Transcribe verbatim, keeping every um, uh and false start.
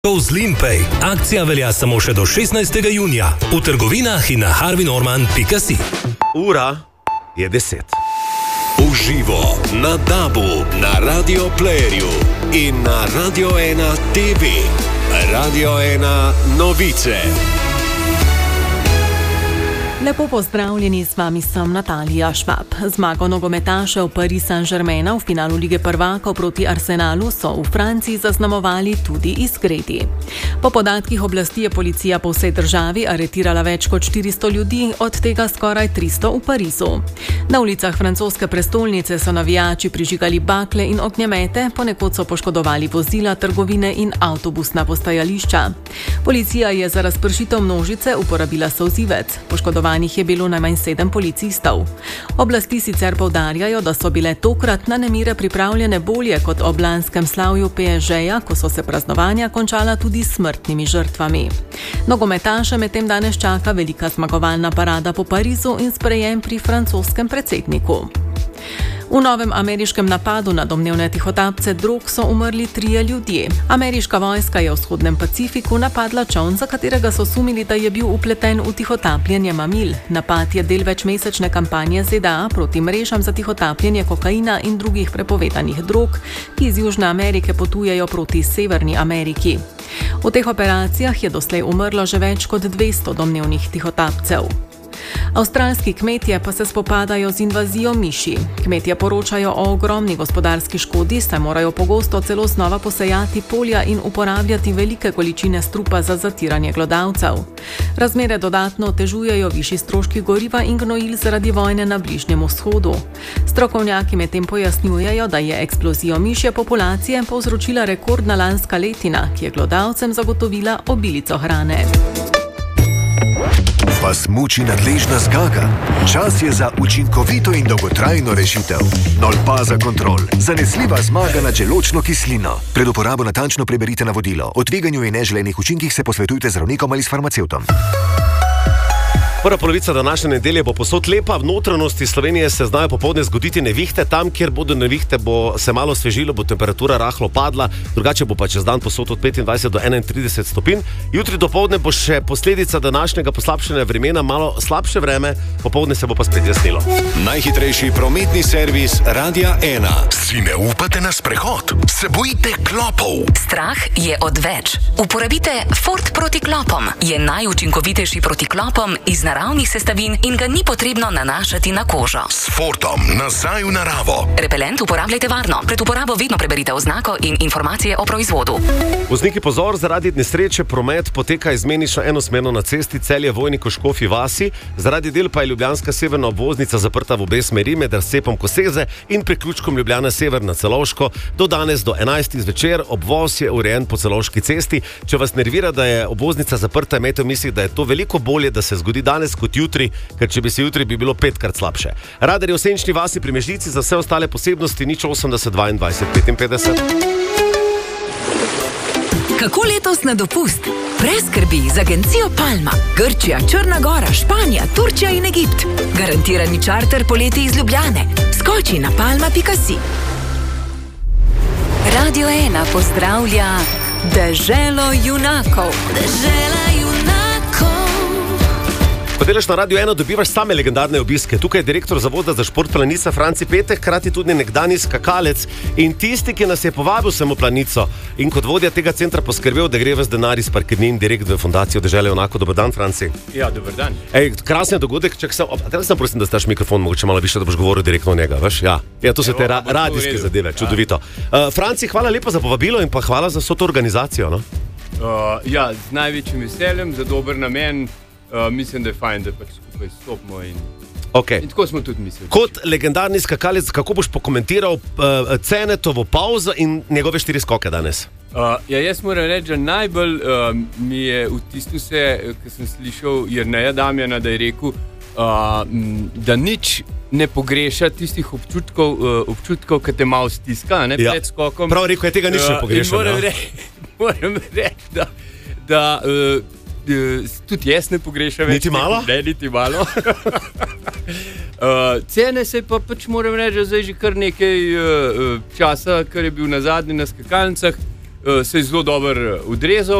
Z Limpay. Akcija velja samo še do šestnajstega junija v trgovinah in na harvey norman pika si. Ura je deset. Uživo na Dabu, na Radio Playerju in na Radio ena T V. Radio ena novice. Lepo pozdravljeni, s vami sem Natalija Švab. Zmago nogometašev Paris Saint-Germaina v finalu Lige prvakov proti Arsenalu so v Franciji zaznamovali tudi izgredi. Po podatkih oblasti je policija po vsej državi aretirala več kot štiristo ljudi, od tega skoraj tristo v Parizu. Na ulicah francoske prestolnice so navijači prižigali bakle in ognjemete, ponekod so poškodovali vozila, trgovine in avtobusna postajališča. Policija je za razpršitev množice uporabila solzivec. Poškodovani je bilo najmanj sedem policistov. Oblasti sicer poudarjajo, da so bile tokrat na nemire pripravljene bolje kot ob lanskem slavju P S G-ja, ko so se praznovanja končala tudi s smrtnimi žrtvami. Nogometaše medtem danes čaka velika zmagovalna parada po Parizu in sprejem pri francoskem predsedniku. V novem ameriškem napadu na domnevne tihotapce drog so umrli trije ljudje. Ameriška vojska je v vzhodnem Pacifiku napadla čoln, za katerega so sumili, da je bil upleten v tihotapljenje mamil. Napad je del večmesečne kampanje Z D A proti mrežam za tihotapljenje kokaina in drugih prepovedanih drog, ki iz Južne Amerike potujejo proti Severni Ameriki. V teh operacijah je doslej umrlo že več kot dvesto domnevnih tihotapcev. Avstralski kmetje pa se spopadajo z invazijo miši. Kmetje poročajo o ogromni gospodarski škodi, saj morajo pogosto celo znova posejati polja in uporabljati velike količine strupa za zatiranje glodavcev. Razmere dodatno otežujejo višji stroški goriva in gnojil zaradi vojne na Bližnjem vzhodu. Strokovnjaki medtem pojasnjujejo, da je eksplozijo mišje populacije povzročila rekordna lanska letina, ki je glodavcem zagotovila obilico hrane. Vas muči nadležna zgaga? Čas je za učinkovito in dolgotrajno rešitev. Nolpaza Kontrol. Zanesljiva zmaga nad želodčno kislino. Pred uporabo natančno preberite navodilo. O tveganju in neželenih učinkih se posvetujte z zdravnikom ali s farmacevtom. Prva polovica današnje nedelje bo povsod lepa, v notranjosti Slovenije se znajo popoldne zgoditi nevihte, tam, kjer bodo nevihte, bo se malo svežilo, bo temperatura rahlo padla, drugače bo pa čez dan povsod od petindvajset do enaintrideset stopinj. Jutri dopoldne bo še posledica današnjega poslabšanja vremena, malo slabše vreme, popoldne se bo pa spet jasnilo. Najhitrejši prometni servis Radia ena. Si ne upate na sprehod? Se bojite klopov? Strah je odveč. Uporabite Ford proti klopom. Je najučinkovitejši proti klopom iz naravnih sestavin in ga ni potrebno nanašati na kožo. S Fordom nazaj v naravo. Repelent uporabljajte varno. Pred uporabo vedno preberite oznako in informacije o proizvodu. Vozniki pozor, zaradi nesreče promet poteka izmenično enosmerno na cesti Celje-Vojnik-Škofji vasi, zaradi del pa je ljubljanska severna obvoznica zaprta v obe smeri med razcepom Koseze in priključkom Ljubljana sever na Celovško. Do danes do enajstih zvečer obvoz je urejen po Celovški cesti. Če vas nervira, da je obvoznica zaprta, imejte v mislih, da je to veliko bolje, da se zgodi danes kot jutri, ker če bi se jutri, bi bilo petkrat slabše. Radarji v Senčni vasi pri Mežici, za vse ostale posebnosti nič osemdeset dvaindvajset petinpetdeset. Kako letos na dopust? Brez skrbi z agencijo Palma. Grčija, Črna Gora, Španija, Turčija in Egipt. Garantirani čarter poleti iz Ljubljane. Skoči na palma pika si. Radio ena pozdravlja Deželo junakov. Dežela junakov. Ko delaš na Radio ena, dobivaš same legendarne obiske. Tukaj je direktor Zavoda za šport Planica Franci Petek, hkrati tudi nekdanji skakalec in tisti, ki nas je povabil sem v Planico in kot vodja tega centra poskrbel, da gre ves denar iz parkirnin direkt v fundacijo Dežele junakov. Dober dan, Franci. Ja, dober dan. Ej, krasen dogodek, čak sem, teraz sem prosim, da staš mikrofon, mogoče malo više, da boš govoril direktno o njega, veš? Ja, ja to so te ra radijske zadeve, čudovito. Uh, Franci, hvala lepa za povabilo in pa hvala za vso to organizacijo, no? Uh, ja, z največjim veseljem, za dober namen. Uh, mislim, da je fajn, da pač skupaj stopimo in, okay. in tako smo tudi mislili. Kot legendarni skakalec, kako boš pokomentiral uh, Cenetovo pauzo in njegove štiri skoke danes? Uh, ja, jaz moram reči, da najbolj uh, mi je vtisnil se, ko sem slišal Jerneja Damjana, da je rekel, uh, da nič ne pogreša tistih občutkov, uh, občutkov, ki te malo stiska, ne, ja. Pred skokom. Prav rekel je, tega nič ne pogreša. Uh, moram ja. reči, moram reči, da, da uh, tudi jaz ne pogrešam več. Niti malo? Ne, niti malo. uh, cene se pa pač moram reči, da zdaj že kar nekaj uh, časa, kar je bil na zadnji na skakalnicah, uh, se je zelo dobro odrezal.